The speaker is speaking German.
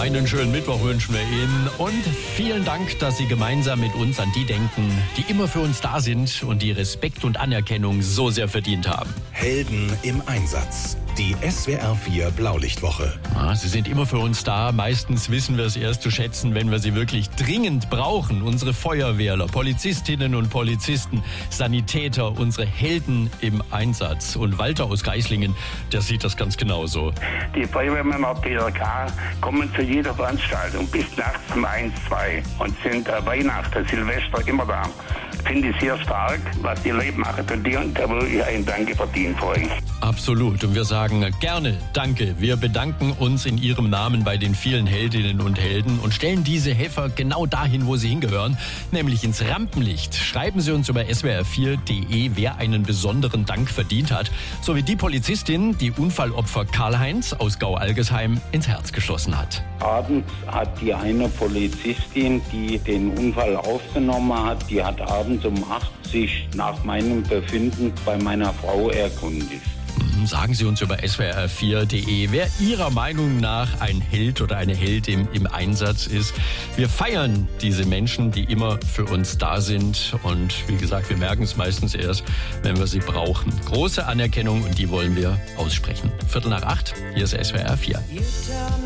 Einen schönen Mittwoch wünschen wir Ihnen und vielen Dank, dass Sie gemeinsam mit uns an die denken, die immer für uns da sind und die Respekt und Anerkennung so sehr verdient haben. Helden im Einsatz. Die SWR 4 Blaulichtwoche. Sie sind immer für uns da. Meistens wissen wir es erst zu schätzen, wenn wir sie wirklich dringend brauchen. Unsere Feuerwehrler, Polizistinnen und Polizisten, Sanitäter, unsere Helden im Einsatz. Und Walter aus Geislingen, der sieht das ganz genauso. Die Feuerwehrmänner PRK kommen zu jeder Veranstaltung bis nachts um 1, 2 und sind Weihnachten, Silvester immer da. Finde ich sehr stark, was die Leute machen für die, und da will ich ein Danke verdienen für euch. Absolut. Und wir sagen gerne Danke. Wir bedanken uns in Ihrem Namen bei den vielen Heldinnen und Helden und stellen diese Helfer genau dahin, wo sie hingehören, nämlich ins Rampenlicht. Schreiben Sie uns über swr4.de, wer einen besonderen Dank verdient hat, sowie die Polizistin, die Unfallopfer Karl-Heinz aus Gau-Algesheim ins Herz geschlossen hat. Abends hat die eine Polizistin, die den Unfall aufgenommen hat, die hat abends um 8 sich nach meinem Befinden bei meiner Frau erkundigt. Sagen Sie uns über swr4.de, wer Ihrer Meinung nach ein Held oder eine Heldin im Einsatz ist. Wir feiern diese Menschen, die immer für uns da sind. Und wie gesagt, wir merken es meistens erst, wenn wir sie brauchen. Große Anerkennung und die wollen wir aussprechen. 7:45, hier ist SWR 4.